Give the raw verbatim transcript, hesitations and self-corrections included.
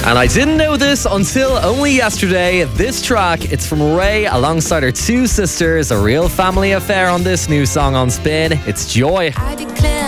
And I didn't know this until only yesterday. This track, it's from Ray alongside her two sisters. A real family affair on this new song on Spin. It's Joy. I declare